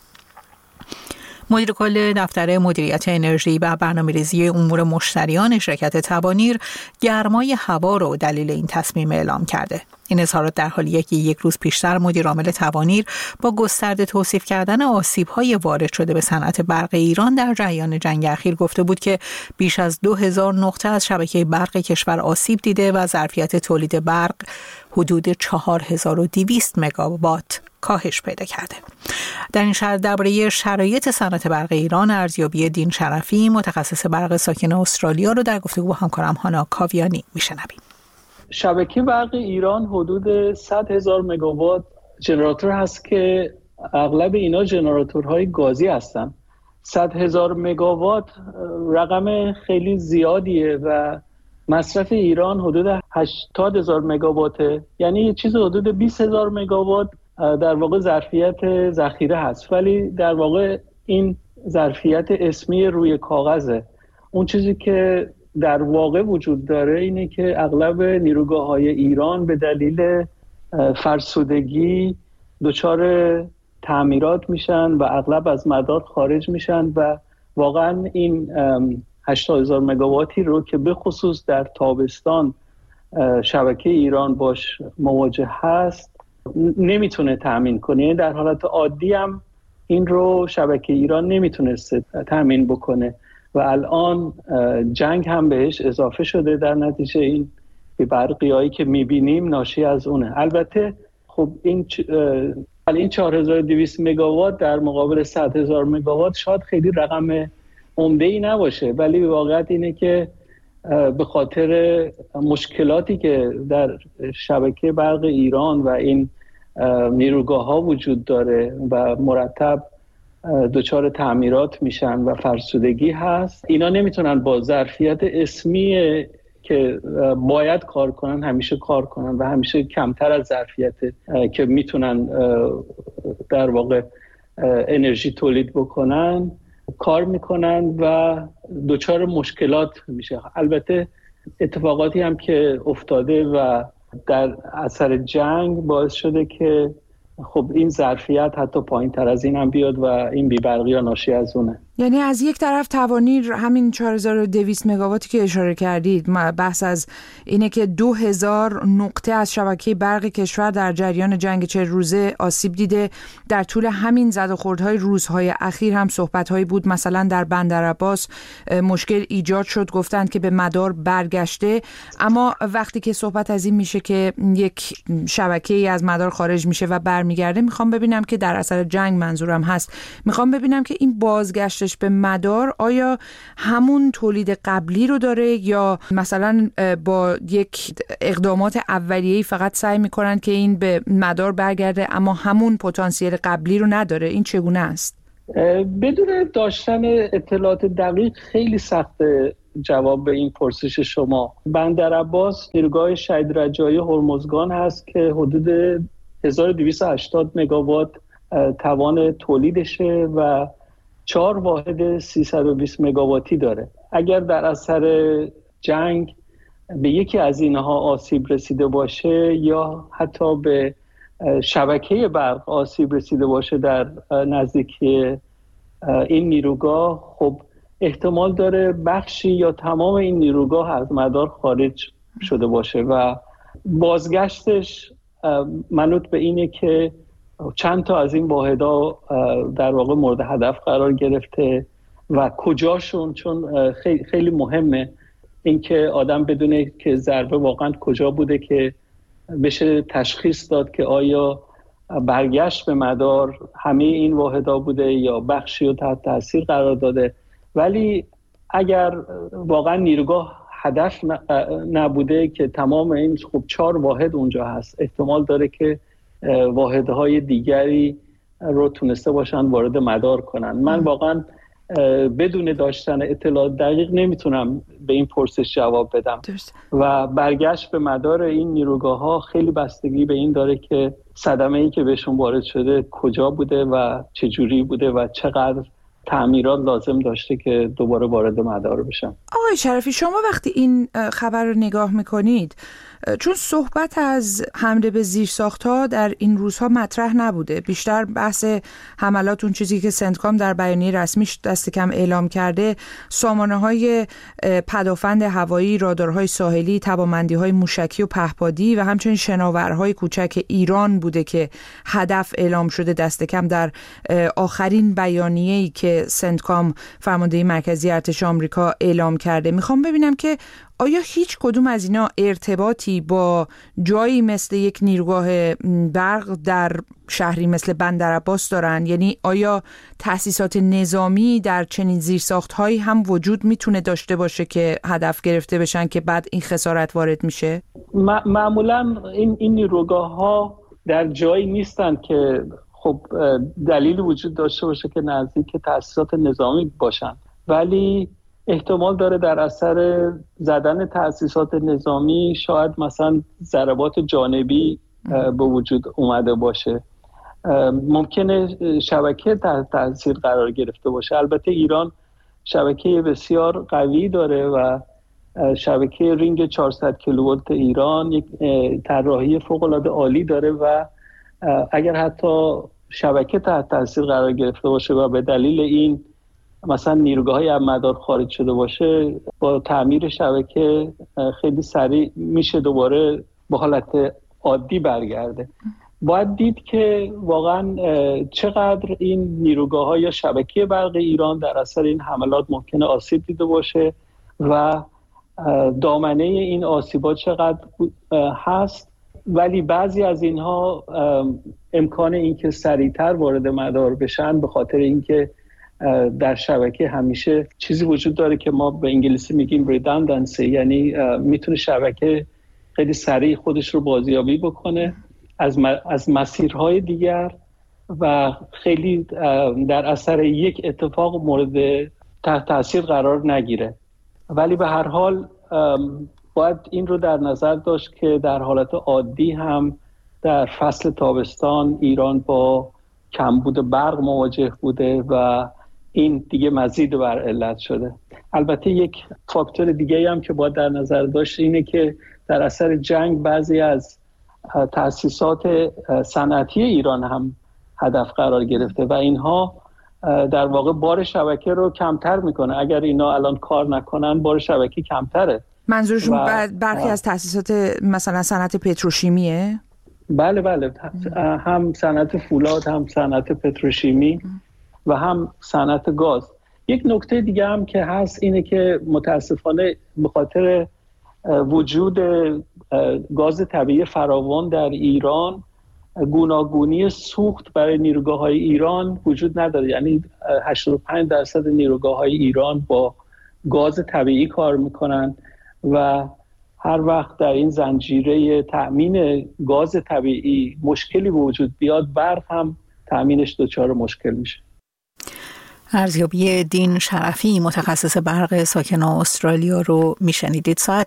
مدیر کل دفتر مدیریت انرژی و برنامه‌ریزی امور مشتریان شرکت تبانیر گرمای هوا رو دلیل این تصمیم اعلام کرده. این اظهارات در حالیه که یک روز پیشتر مدیر عامل تبانیر با گسترده توصیف کردن آسیب‌های وارد شده به صنعت برق ایران در جریان جنگ اخیر گفته بود که بیش از 2000 نقطه از شبکه برق کشور آسیب دیده و ظرفیت تولید برق حدود 4200 مگاوات کاهش پیدا کرده. در این شرایط درباره شرایط صنعت برق ایران ارزیابی دین شرفی، متخصص برق ساکن استرالیا، رو در گفتگو با همکارم هانا کاویانی میشنویم. شبکه برق ایران حدود 100,000 مگاوات ژنراتور هست که اغلب اینا ژنراتورهای گازی هستن. 100,000 مگاوات رقم خیلی زیادیه و مصرف ایران حدود 80,000 مگاواته، یعنی یه چیز حدود 20,000 مگاوات در واقع ظرفیت ذخیره هست، ولی در واقع این ظرفیت اسمی روی کاغذه. اون چیزی که در واقع وجود داره اینه که اغلب نیروگاه‌های ایران به دلیل فرسودگی دچار تعمیرات میشن و اغلب از مدار خارج میشن و واقعا این 80,000 مگاواتی رو که به خصوص در تابستان شبکه ایران باش مواجه هست نمیتونه تامین کنه. در حالت عادی هم این رو شبکه ایران نمیتونسته تامین بکنه و الان جنگ هم بهش اضافه شده. در نتیجه این برقیایی که میبینیم ناشی از اونه. البته خب این 4200 مگاوات در مقابل 100,000 مگاوات شاید خیلی رقم عمده‌ای نباشه، ولی واقعیت اینه که به خاطر مشکلاتی که در شبکه برق ایران و این نیروگاه‌ها وجود داره و مرتب دچار تعمیرات میشن و فرسودگی هست، اینا نمیتونن با ظرفیت اسمی که باید کار کنن همیشه کار کنن و همیشه کمتر از ظرفیت که میتونن در واقع انرژی تولید بکنن کار میکنن و دچار مشکلات میشه. البته اتفاقاتی هم که افتاده و در اثر جنگ باعث شده که خب این ظرفیت حتی پایین تر از این هم بیاد و این بی‌برقی ها ناشی از اونه. یعنی از یک طرف توانی همین 4200 مگاواتی که اشاره کردید، بحث از اینه که 2000 نقطه از شبکه برق کشور در جریان جنگ 40 روزه آسیب دیده. در طول همین زد و خوردهای روزهای اخیر هم صحبت‌هایی بود، مثلا در بندرعباس مشکل ایجاد شد، گفتند که به مدار برگشته، اما وقتی که صحبت از این میشه که یک شبکه‌ای از مدار خارج میشه و برمیگرده، میخوام ببینم که در اثر جنگ منظورم هست، میخوام ببینم که این بازگشت به مدار آیا همون تولید قبلی رو داره یا مثلا با یک اقدامات اولیه‌ای فقط سعی میکنن که این به مدار برگرده اما همون پتانسیل قبلی رو نداره؟ این چگونه است؟ بدون داشتن اطلاعات دقیق خیلی سخته جواب به این پرسش شما. بندرعباس نیروگاه شهید رجایی هرمزگان هست که حدود 1280 مگاوات توان تولیدشه و 4 واحد 320 مگاواتی داره. اگر در اثر جنگ به یکی از اینها آسیب رسیده باشه یا حتی به شبکه برق آسیب رسیده باشه در نزدیکی این نیروگاه، خب احتمال داره بخشی یا تمام این نیروگاه از مدار خارج شده باشه و بازگشتش منوط به اینه که چند تا از این واحدها در واقع مورد هدف قرار گرفته و کجاشون، چون خیلی مهمه اینکه آدم بدونه که ضربه واقعا کجا بوده که بشه تشخیص داد که آیا برگشت به مدار همه این واحدها بوده یا بخشی رو تحت تاثیر قرار داده. ولی اگر واقعا نیروگاه هدف نبوده که تمام این 4 واحد اونجا هست، احتمال داره که واحدهای دیگری رو تونسته باشن وارد مدار کنن. من واقعا بدون داشتن اطلاعات دقیق نمیتونم به این پرسش جواب بدم و برگشت به مدار این نیروگاه ها خیلی بستگی به این داره که صدمه ای که بهشون وارد شده کجا بوده و چجوری بوده و چقدر تعمیرات لازم داشته که دوباره وارد مدار بشن. آقای شرفی، شما وقتی این خبر رو نگاه میکنید، چون صحبت از حمله به زیرساخت‌ها در این روزها مطرح نبوده، بیشتر بحث حملات، اون چیزی که سنتکام در بیانیه رسمیش دست کم اعلام کرده، سامانه‌های پدافند هوایی، رادارهای ساحلی، توانمندی‌های موشکی و پهپادی و همچنین شناورهای کوچک ایران بوده که هدف اعلام شده دست کم در آخرین بیانیه‌ای که سنتکام، فرمانده مرکزی ارتش آمریکا، اعلام کرده. میخوام ببینم که آیا هیچ کدوم از اینا ارتباطی با جایی مثل یک نیروگاه برق در شهری مثل بندرعباس دارن؟ یعنی آیا تأسیسات نظامی در چنین زیرساخت‌هایی هم وجود میتونه داشته باشه که هدف گرفته بشن که بعد این خسارت وارد میشه؟ معمولا این نیروگاه‌ها در جایی نیستن که خب دلیل وجود داشته باشه که نزدیک تأسیسات نظامی باشن، ولی احتمال داره در اثر زدن تأسیسات نظامی شاید مثلا ضربات جانبی به وجود اومده باشه. ممکنه شبکه تحت تاثیر قرار گرفته باشه. البته ایران شبکه بسیار قوی داره و شبکه رینگ 400 کیلوولت ایران یک طراحی فوق‌العاده عالی داره و اگر حتی شبکه تحت تاثیر قرار گرفته باشه و به دلیل این مثلا نیروگاه‌های از مدار خارج شده باشه، با تعمیر شبکه خیلی سریع میشه دوباره به حالت عادی برگرده. باید دید که واقعا چقدر این نیروگاه‌ها یا شبکه برق ایران در اثر این حملات ممکنه آسیب دیده باشه و دامنه این آسیبات چقدر هست. ولی بعضی از اینها امکان اینکه سریعتر وارد مدار بشن به خاطر اینکه در شبکه همیشه چیزی وجود داره که ما به انگلیسی میگیم redundancy، یعنی میتونه شبکه خیلی سریع خودش رو بازیابی بکنه از مسیرهای دیگر و خیلی در اثر یک اتفاق مورد تحت تاثیر قرار نگیره. ولی به هر حال باید این رو در نظر داشت که در حالت عادی هم در فصل تابستان ایران با کمبود برق مواجه بوده و این دیگه مزید بر علت شده. البته یک فاکتور دیگه هم که باید در نظر داشت اینه که در اثر جنگ بعضی از تأسیسات صنعتی ایران هم هدف قرار گرفته و اینها در واقع بار شبکه رو کمتر میکنه. اگر اینا الان کار نکنن بار شبکه کمتره. منظورشون برخی از تأسیسات مثلا صنعت پتروشیمیه؟ بله هم صنعت فولاد، هم صنعت پتروشیمی و هم صنعت گاز. یک نکته دیگه هم که هست اینه که متاسفانه به خاطر وجود گاز طبیعی فراوان در ایران گوناگونی سوخت برای نیروگاه‌های ایران وجود نداره. یعنی 85% نیروگاه‌های ایران با گاز طبیعی کار میکنن و هر وقت در این زنجیره تأمین گاز طبیعی مشکلی وجود بیاد، برق هم تأمینش دچار مشکل میشه. ارزیابی دین شرفی متخصص برق ساکن استرالیا رو میشنیدید. ساعت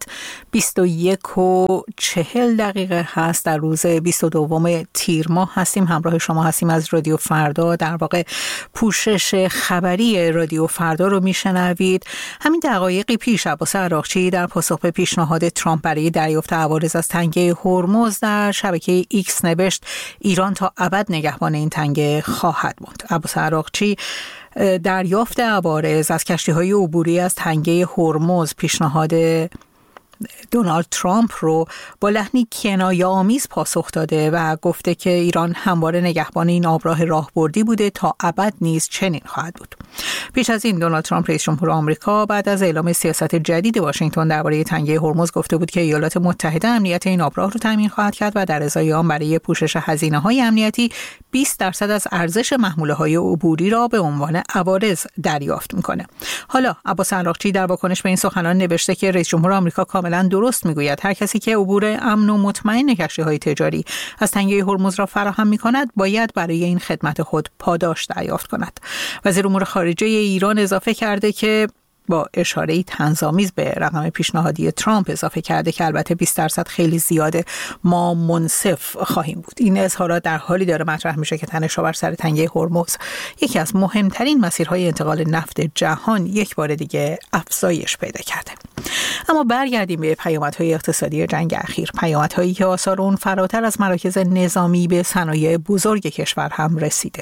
21:40 هست. در روز 22 تیر ماه هستیم. همراه شما هستیم از رادیو فردا. در واقع پوشش خبری رادیو فردا رو میشنوید. همین دقایقی پیش عباس عراقچی در پاسخ به پیشنهاد ترامپ برای دریافت عوارض از تنگه هرمز در شبکه ایکس نوشت ایران تا ابد نگهبان این تنگه خواهد بود. عباس عراقچی دریافت عوارض از کشتی‌های عبوری از تنگه هرمز پیشنهاد دونالد ترامپ رو با لحنی کنایه‌آمیز پاسخ داده و گفته که ایران همواره نگهبان این آبراه راهبردی بوده، تا ابد نیز چنین خواهد بود. پیش از این دونالد ترامپ رئیس جمهور آمریکا بعد از اعلام سیاست جدید واشنگتن درباره تنگه هرمز گفته بود که ایالات متحده امنیت این آبراه رو تامین خواهد کرد و در ازای آن برای پوشش هزینه‌های امنیتی 20% از ارزش محموله‌های عبوری را به عنوان عوارض دریافت می‌کنه. حالا عباس عراقچی در واکنش به این سخنان نوشته که رئیس جمهور آمریکا کاملا درست میگوید هر کسی که عبور امن و مطمئن کشتی‌های تجاری از تنگه هرمز را فراهم می‌کند باید برای این خدمت خود پاداش دریافت کند. وزیر امور خارجه ایران اضافه کرده که با اشاره‌ای طنزآمیز به رقم پیشنهادی ترامپ اضافه کرده که البته 20% خیلی زیاده، ما منصف خواهیم بود. این اظهارات در حالی داره مطرح میشه که تنش‌ها بر سر تنگه هرمز، یکی از مهمترین مسیرهای انتقال نفت جهان، یک بار دیگه افزایش پیدا کرده. اما برگردیم به پیامدهای اقتصادی جنگ اخیر، پیامدهایی که آثار اون فراتر از مراکز نظامی به صنایع بزرگ کشور هم رسیده.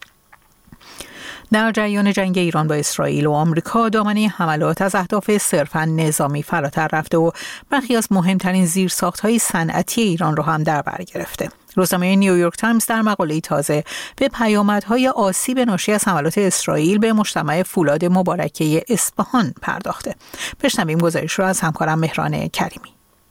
در جریان جنگ ایران با اسرائیل و آمریکا دامنه حملات از اهداف صرفاً نظامی فراتر رفته و برخی از مهمترین زیرساخت‌های صنعتی ایران را هم در بر گرفته. روزنامه نیویورک تایمز در مقاله‌ای تازه به پیامدهای آسیب ناشی از حملات اسرائیل به مجتمع فولاد مبارکه اصفهان پرداخته. بشنویم گزارش رو از همکارم مهران کریمی.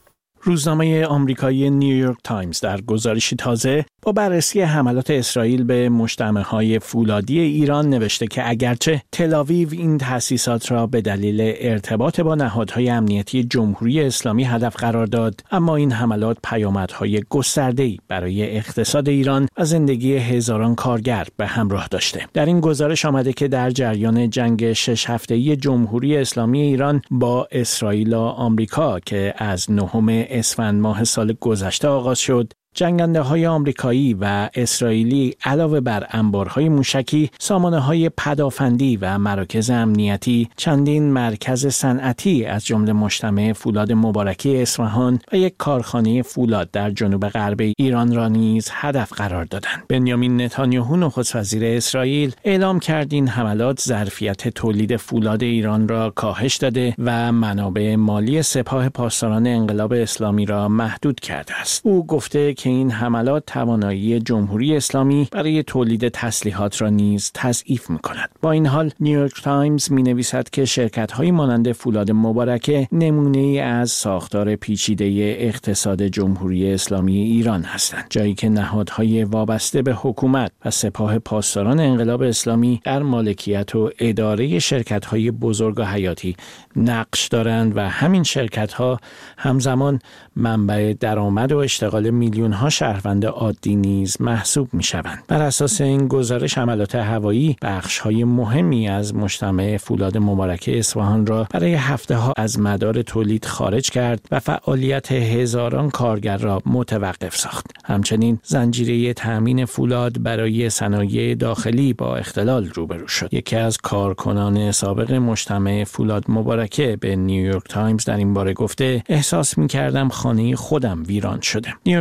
روزنامه آمریکایی نیویورک تایمز در گزارشی تازه با بررسی حملات اسرائیل به مجتمع‌های فولادی ایران نوشته که اگرچه تل‌آویو این تأسیسات را به دلیل ارتباط با نهادهای امنیتی جمهوری اسلامی هدف قرار داد، اما این حملات پیامدهای گسترده‌ای برای اقتصاد ایران و زندگی هزاران کارگر به همراه داشته. در این گزارش آمده که در جریان جنگ 6 هفته‌ای جمهوری اسلامی ایران با اسرائیل و آمریکا که از 9 اسفند ماه سال گذشته آغاز شد، جنگنده‌های آمریکایی و اسرائیلی علاوه بر انبارهای موشکی، سامانه‌های پدافندی و مراکز امنیتی، چندین مرکز صنعتی از جمله مجتمع فولاد مبارکه اصفهان و یک کارخانه فولاد در جنوب غرب ایران را نیز هدف قرار دادند. بنیامین نتانیاهو نخست وزیر اسرائیل اعلام کرد این حملات ظرفیت تولید فولاد ایران را کاهش داده و منابع مالی سپاه پاسداران انقلاب اسلامی را محدود کرده است. او گفته که این حملات توانایی جمهوری اسلامی برای تولید تسلیحات را نیز تضعیف می‌کند. با این حال نیویورک تایمز می‌نویسد که شرکت‌های مانند فولاد مبارکه نمونه‌ای از ساختار پیچیده اقتصاد جمهوری اسلامی ایران هستند، جایی که نهادهای وابسته به حکومت و سپاه پاسداران انقلاب اسلامی در مالکیت و اداره شرکت‌های بزرگ و حیاتی نقش دارند و همین شرکت‌ها همزمان منبع درآمد و اشتغال میلیون‌ها شهروند عادی نیز محسوب می‌شوند. بر اساس این گزارش حملات هوایی بخش‌های مهمی از مجتمع فولاد مبارکه اصفهان را برای هفته‌ها از مدار تولید خارج کرد و فعالیت هزاران کارگر را متوقف ساخت. همچنین زنجیره تأمین فولاد برای صنایع داخلی با اختلال روبرو شد. یکی از کارکنان سابق مجتمع فولاد مبارکه به نیویورک تایمز در این باره گفته احساس می‌کردم خانه خودم ویران شده. نیویورک تایمز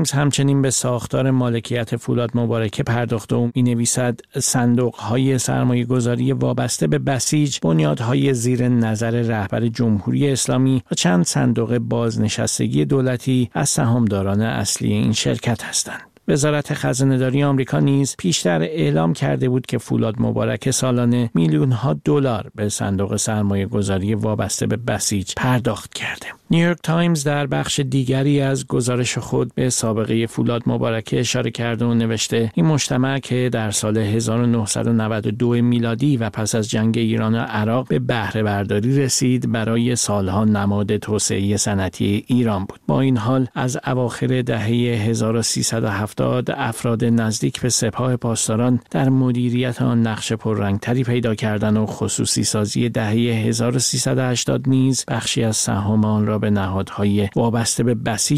تایمز همچنین به ساختار مالکیت فولاد مبارکه پرداخته و می‌نویسد صندوق‌های سرمایه‌گذاری وابسته به بسیج بنیادهای زیر نظر رهبر جمهوری اسلامی و چند صندوق بازنشستگی دولتی از سهامداران اصلی این شرکت هستند. وزارت خزانه‌داری آمریکا نیز پیشتر اعلام کرده بود که فولاد مبارکه سالانه میلیون‌ها دلار به صندوق سرمایه‌گذاری وابسته به بسیج پرداخت کرده. نیویورک تایمز در بخش دیگری از گزارش خود به سابقه فولاد مبارکه اشاره کرده و نوشته این مجتمع که در سال 1992 میلادی و پس از جنگ ایران و عراق به بهره برداری رسید، برای سالها نماد توسعه صنعتی ایران بود. با این حال از اواخر دهه 1370 افراد نزدیک به سپاه پاسداران در مدیریت آن نقش پررنگتری پیدا کردند و خصوصی سازی دهه 1380 نیز بخشی از سهام آن را به نهادهای وابسته به بسیج